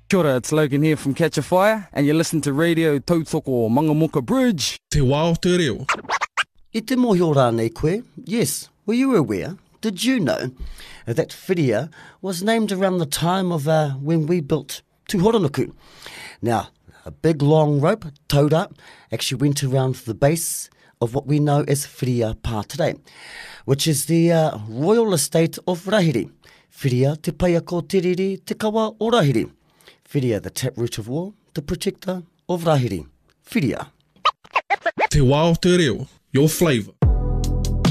Kia ora, it's Logan here from Catch a Fire, and you listen to Radio Tautoko Mangamuka Bridge. Te wao te reo. I te mohio rānei koe. Yes, were you aware? Did you know that Whiria was named around the time of when we built Tūhoranuku? Now, a big long rope, towed up, actually went around the base of what we know as Whiria Pā today, which is the Royal Estate of Rahiri. Whiria te paia ko tiriri te kawa o Rahiri. Whiria, the taproot of war, the protector of Rahiri. Whiria. Te wao te reo. Your flavour.